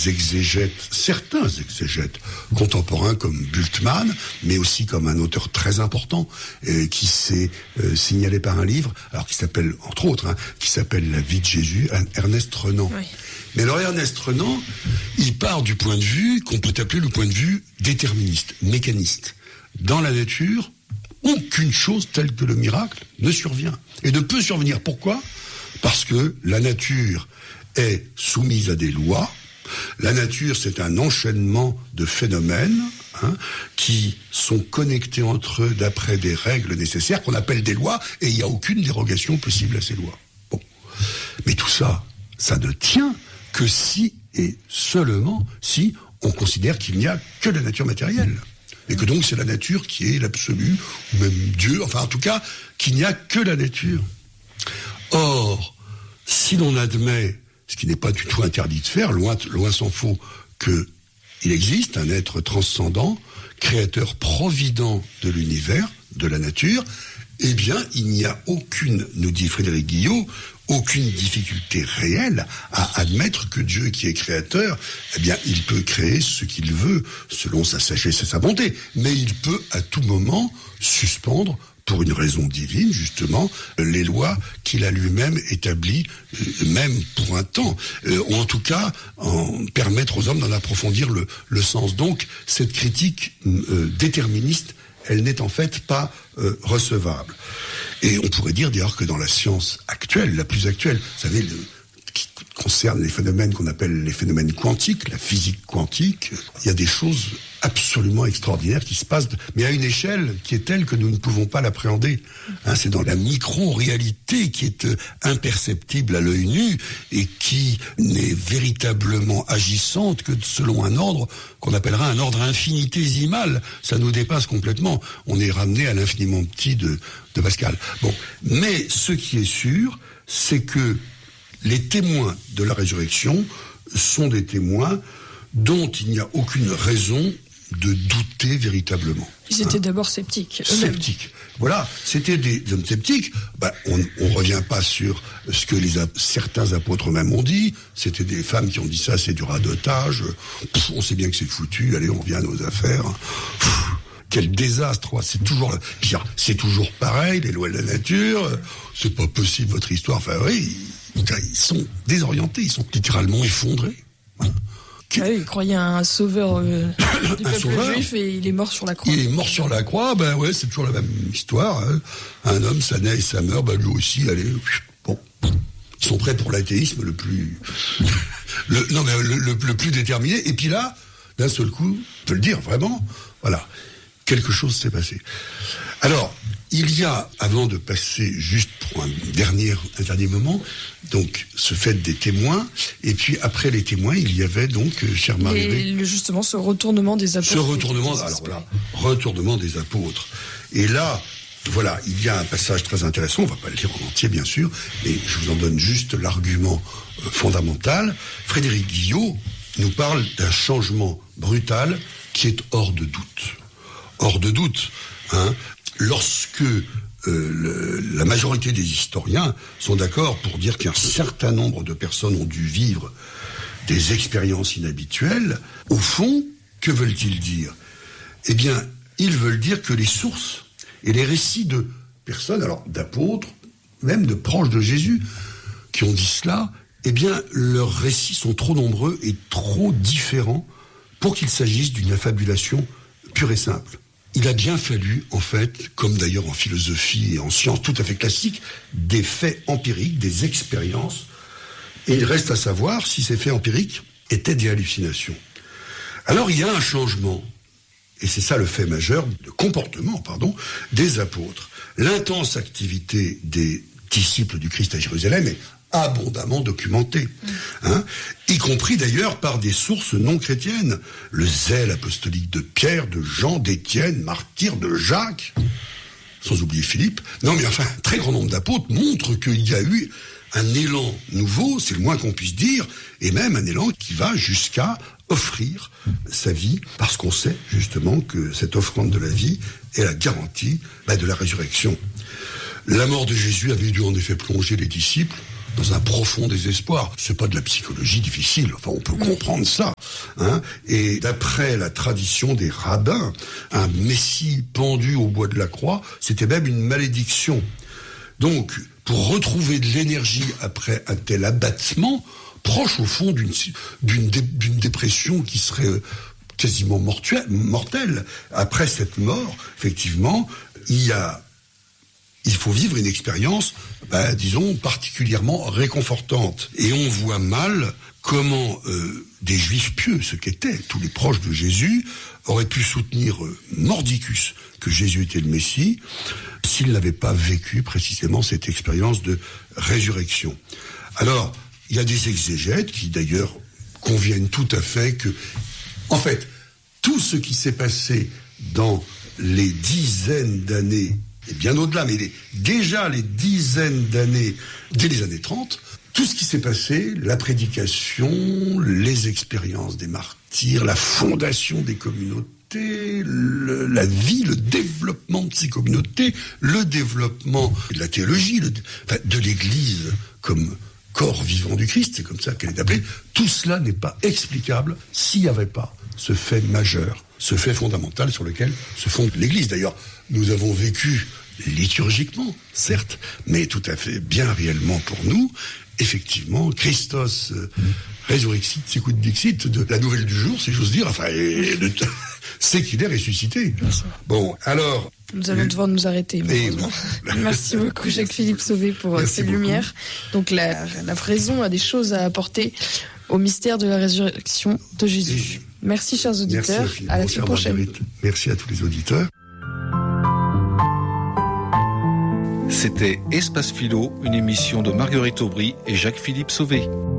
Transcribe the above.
certains exégètes contemporains comme Bultmann, mais aussi comme un auteur très important qui s'est signalé par un livre, alors qui s'appelle, entre autres, qui s'appelle La vie de Jésus, Ernest Renan. Oui. Mais alors Ernest Renan, il part du point de vue qu'on peut appeler le point de vue déterministe, mécaniste. Dans la nature, aucune chose telle que le miracle ne survient. Et ne peut survenir. Pourquoi ? Parce que la nature est soumise à des lois. La nature, c'est un enchaînement de phénomènes qui sont connectés entre eux d'après des règles nécessaires qu'on appelle des lois, et il n'y a aucune dérogation possible à ces lois. Bon. Mais tout ça, ça ne tient que si et seulement si on considère qu'il n'y a que la nature matérielle. Et que donc c'est la nature qui est l'absolu, ou même Dieu, enfin en tout cas, qu'il n'y a que la nature. Or, si l'on admet, ce qui n'est pas du tout interdit de faire, loin s'en faut, qu'il existe un être transcendant, créateur provident de l'univers, de la nature, eh bien, il n'y a aucune, nous dit Frédéric Guillot, aucune difficulté réelle à admettre que Dieu, qui est créateur, eh bien, il peut créer ce qu'il veut, selon sa sagesse et sa bonté. Mais il peut, à tout moment, suspendre, pour une raison divine, justement, les lois qu'il a lui-même établies, même pour un temps, ou en tout cas, permettre aux hommes d'en approfondir le sens. Donc, cette critique déterministe, elle n'est en fait pas recevable. Et on pourrait dire d'ailleurs que dans la science actuelle, la plus actuelle, vous savez, qui concerne les phénomènes qu'on appelle les phénomènes quantiques, la physique quantique, il y a des choses absolument extraordinaires qui se passent, mais à une échelle qui est telle que nous ne pouvons pas l'appréhender. C'est dans la micro-réalité qui est imperceptible à l'œil nu et qui n'est véritablement agissante que selon un ordre qu'on appellera un ordre infinitésimal. Ça nous dépasse complètement. On est ramené à l'infiniment petit de Pascal. Bon, mais ce qui est sûr, c'est que les témoins de la résurrection sont des témoins dont il n'y a aucune raison de douter véritablement. Ils étaient d'abord sceptiques. Sceptiques. Voilà, c'était des hommes sceptiques. On ne revient pas sur ce que certains apôtres même ont dit. C'était des femmes qui ont dit ça, c'est du radotage. On sait bien que c'est foutu, allez, on revient à nos affaires. Quel désastre, c'est toujours pire, c'est toujours pareil, les lois de la nature, c'est pas possible votre histoire. Enfin oui, ils sont désorientés, ils sont littéralement effondrés. Voilà. Il croyait à un sauveur du peuple juif et il est mort sur la croix. Il est mort sur la croix, c'est toujours la même histoire. Un homme, ça naît et ça meurt, lui aussi, allez, bon. Ils sont prêts pour l'athéisme le plus déterminé. Et puis là, d'un seul coup, je peux le dire vraiment, voilà. Quelque chose s'est passé. Alors, il y a, avant de passer juste pour un dernier moment, donc ce fait des témoins, et puis après les témoins, il y avait donc, chère Marie-Hélène, justement ce retournement des apôtres. Retournement des apôtres. Et là, voilà, il y a un passage très intéressant, on ne va pas le lire en entier bien sûr, mais je vous en donne juste l'argument fondamental. Frédéric Guillot nous parle d'un changement brutal qui est hors de doute. Hors de doute, lorsque la majorité des historiens sont d'accord pour dire qu'un certain nombre de personnes ont dû vivre des expériences inhabituelles, au fond, que veulent-ils dire ? Eh bien, ils veulent dire que les sources et les récits de personnes, alors d'apôtres, même de proches de Jésus, qui ont dit cela, eh bien, leurs récits sont trop nombreux et trop différents pour qu'il s'agisse d'une affabulation pure et simple. Il a bien fallu, en fait, comme d'ailleurs en philosophie et en sciences tout à fait classiques, des faits empiriques, des expériences. Et il reste à savoir si ces faits empiriques étaient des hallucinations. Alors il y a un changement, et c'est ça le fait majeur, de comportement, des apôtres. L'intense activité des disciples du Christ à Jérusalem est abondamment documentée, y compris d'ailleurs par des sources non chrétiennes. Le zèle apostolique de Pierre, de Jean, d'Étienne, martyr, de Jacques, sans oublier Philippe. Non mais enfin, un très grand nombre d'apôtres montrent qu'il y a eu un élan nouveau, c'est le moins qu'on puisse dire, et même un élan qui va jusqu'à offrir sa vie, parce qu'on sait justement que cette offrande de la vie est la garantie de la résurrection. La mort de Jésus avait dû en effet plonger les disciples dans un profond désespoir. C'est pas de la psychologie difficile, enfin on peut comprendre ça. Hein. Et d'après la tradition des rabbins, un Messie pendu au bois de la croix, c'était même une malédiction. Donc, pour retrouver de l'énergie après un tel abattement, proche au fond d'une dépression qui serait quasiment mortelle, après cette mort, effectivement, il faut vivre une expérience, disons, particulièrement réconfortante. Et on voit mal comment des Juifs pieux, ce qu'étaient tous les proches de Jésus, auraient pu soutenir mordicus que Jésus était le Messie, s'il n'avait pas vécu précisément cette expérience de résurrection. Alors, il y a des exégètes qui d'ailleurs conviennent tout à fait que, en fait, tout ce qui s'est passé dans les dizaines d'années, et bien au-delà, mais déjà les dizaines d'années, dès les années 30, tout ce qui s'est passé, la prédication, les expériences des martyrs, la fondation des communautés, la vie, le développement de ces communautés, le développement de la théologie, de l'Église comme corps vivant du Christ, c'est comme ça qu'elle est appelée, tout cela n'est pas explicable s'il n'y avait pas ce fait majeur, ce fait fondamental sur lequel se fonde l'Église. D'ailleurs, nous avons vécu liturgiquement, certes, mais tout à fait bien réellement pour nous, effectivement, Christos résurrexit, sicut dixit, de la nouvelle du jour, si j'ose dire, c'est qu'il est ressuscité. Bon, alors... Nous allons devoir nous arrêter, malheureusement. Merci beaucoup, Jacques-Philippe Sauvé, pour ces lumières. Donc, la raison a des choses à apporter au mystère de la résurrection de Jésus. Merci, chers auditeurs. Merci, à la semaine prochaine. Marguerite. Merci à tous les auditeurs. C'était Espace Philo, une émission de Marguerite Aubry et Jacques-Philippe Sauvé.